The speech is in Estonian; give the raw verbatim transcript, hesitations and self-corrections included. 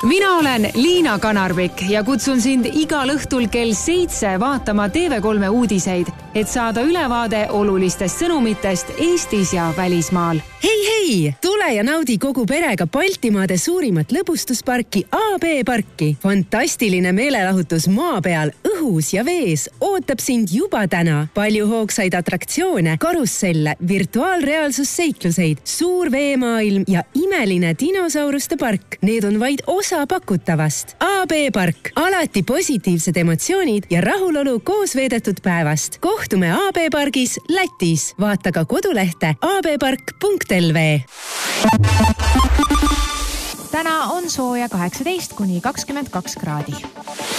Mina olen Liina Kanarvik ja kutsun sind igal õhtul kell seitse vaatama T V kolme uudiseid, et saada ülevaade olulistest sõnumitest Eestis ja välismaal. Hei, hei! Tule ja naudi kogu perega Baltimaade suurimat lõbustusparki A B parki. Fantastiline meelelahutus maa peal, õhus ja vees ootab sind juba täna. Palju hoogsaid atraktsioone, karusselle, virtuaalreaalsusseikluseid, suur veemaailm ja imeline dinosauruste park. Need on vaid osa pakutavast. A B park. Alati positiivsed emotsioonid ja rahulolu koos veedetud päevast. Kohtume A B pargis Lätis. Vaata ka kodulehte a b park punkt l v. Täna on sooja kaheksateist kuni kakskümmend kaks kraadi.